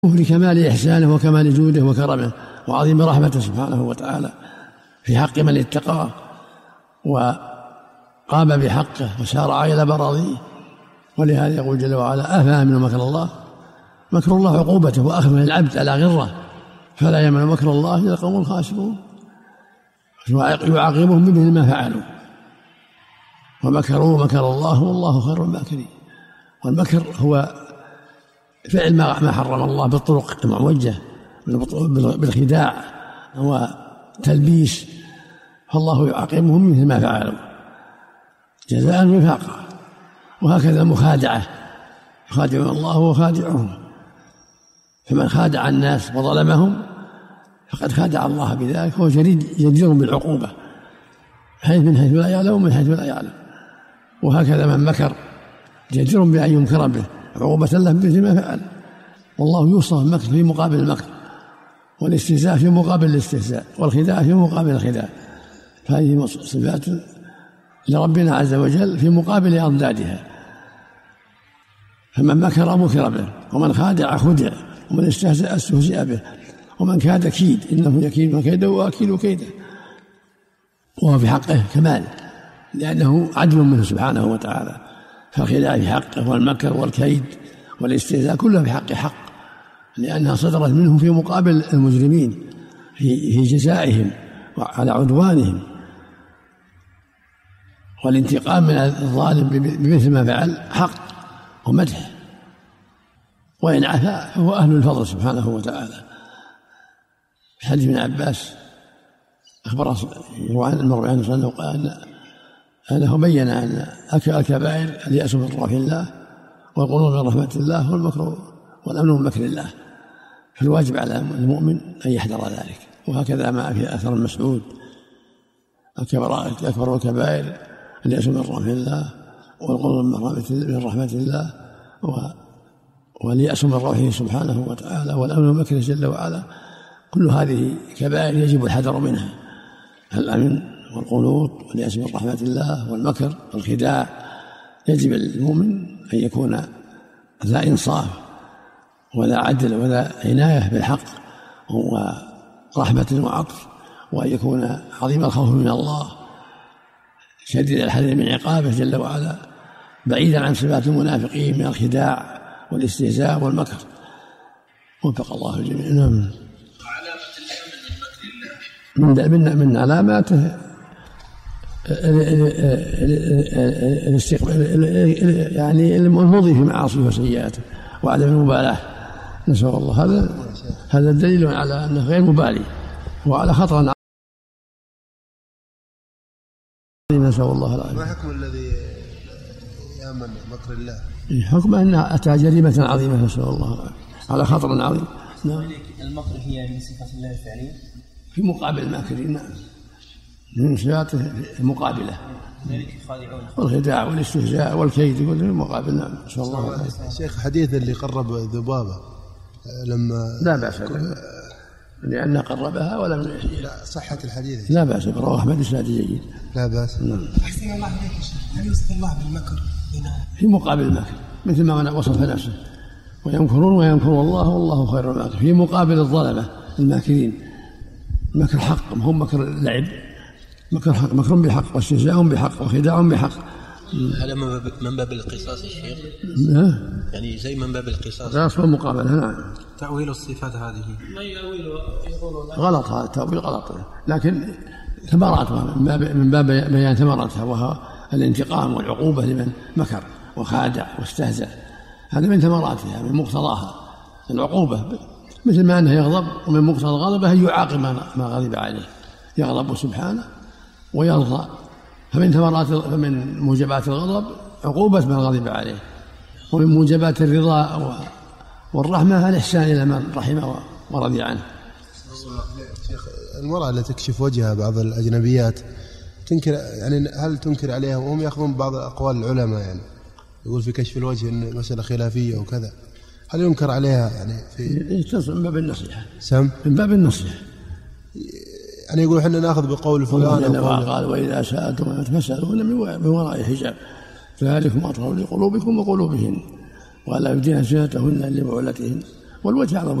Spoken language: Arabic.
لكمال إحسانه وكمال جوده وكرمه وعظيم رحمته سبحانه وتعالى في حق من اتقاه وقام بحقه وسارع إلى براضيه. ولهذا يقول جل وعلا: أفأمنوا مكر الله؟ مكر الله عقوبته وأخذ من العبد على غره، فلا يأمن مكر الله إلا القوم الخاسرون. يعاقبهم بمثل ما فعلوا، ومكروا مكر الله والله خير الماكرين. والمكر هو فعل ما حرم الله بالطرق المعوجة بالخداع وتلبيس، فالله يعاقبهم مثل ما فعلوا جزاء وفاقا. وهكذا مخادعة، يخادعون الله وخادعهم، فمن خادع الناس وظلمهم فقد خادع الله بذلك، هو جدير بالعقوبة من حيث لا يعلم ومن حيث لا يعلم. وهكذا من مكر جدير بأن يمكر به عقوبة له مثل ما فعل. والله يوصف المكر في مقابل المكر، والاستهزاء في مقابل الاستهزاء، والخداع في مقابل الخداع، فهذه صفات لربنا عز وجل في مقابل أضدادها. فمن مكر مكر به، ومن خادع خدع، ومن استهزأ استهزئ به، ومن كاد كيد، إنه يكيد كيده وأكيد كيده. وهو في حقه كمال، لأنه عدل منه سبحانه وتعالى، فالخداع في حقه والمكر والكيد والاستهزاء كلها في حق حق، لأنها صدرت منه في مقابل المجرمين في جزائهم وعلى عدوانهم. والانتقام من الظالم بمثل ما فعل حق ومدح، وإن عفا فهو أهل الفضل سبحانه وتعالى. في حديث ابن عباس أخبر عن المروي عنه صلى الله عليه وسلم أنه بين أن الكبائر اليأس من رحمة الله، والقنوط من رحمة الله، والمكر والأمن من مكر الله. فالواجب على المؤمن أن يحذر ذلك. وهكذا ما في أثر المسعود: الأكبر الكبائر اليأس من رحمة الله، والقنوط من رحمة الله، واليأس من روحه سبحانه وتعالى، والأمن من مكره جل وعلا. كل هذه كبائر يجب الحذر منها: الأمن والقنوط واليأس من رحمة الله والمكر والخداع. يجب المؤمن أن يكون ذا إنصاف ولا عدل ولا عناية بالحق ورحمة وعطف، وأن يكون عظيم الخوف من الله شديد الحذر من عقابه جل وعلا، بعيدا عن صفات المنافقين من الخداع والاستهزاء والمكر. وفق الله الجميع. نعم. من علاماته يعني المضي في معاصيه وسيئاته وعدم المبالاة، نسأل الله. هذا دليل على أنه غير مبالي وعلى خطر عظيم، نسأل الله العافية. ما حكم الذي يأمن مكر الله؟ حكم أنها أتى جريمة عظيمة، نسأل الله العافية، على خطر عظيم. نعم. المكر هي من صفات الله الفعلية في مقابل الماكرين، نعم، من صفاته المقابلة، والخداع والاستهزاء والكيد كله مقابل. نعم، إن شاء الله. شيخ، حديث اللي قرب ذبابة لما لا بأس به، لأن قربها ولم لا صحة الحديث لا بأس به، رواه أحمد بإسناد جيد. لا بأس. نعم. أحسن الله عليك يا شيخ، هل يوصف الله بالمكر في مقابل المكر مثل ما وصف نفسه: ويمكرون ويمكر الله والله خير الماكرين، في مقابل الظلمة الماكرين. مكر حق، هم مكر لعب، مكر حق، مكر بحق، واستهزاء بحق، وخداع بحق. هذا من باب القصاص الشيخ، يعني زي من باب القصاص، قصاص والمقابلة. نعم. تأويل الصفات هذه غلط، هذا التأويل غلط، لكن ثمراتها من باب بيان ثمراتها، وهو الانتقام والعقوبة لمن مكر وخادع واستهزأ. هذا من ثمراتها، من مقتضاها العقوبة، مثل ما أنه يغضب، ومن مقتضى الغضب أن يعاقب ما غضب عليه، يغضب سبحانه ويرضى. فمن موجبات الغضب عقوبة ما غضب عليه، ومن موجبات الرضا والرحمة الإحسان إلى من رحمه ورضي عنه. شيخ، المرأة التي تكشف وجهها بعض الأجنبيات تنكر، يعني هل تنكر عليها؟ وهم يأخذون بعض أقوال العلماء، يعني يقول في كشف الوجه إن مسألة خلافية وكذا، هل ينكر عليها؟ يعني من باب النصيحة. من باب النصيحة، يعني يقول إحنا نأخذ بقول فلان. قال: وإذا سألتم فاسألوهن من وراء حجاب، ذلكم أطهر لقلوبكم وقلوبهن، ولا يبدين زينتهن لبعولتهن والوجه أعظم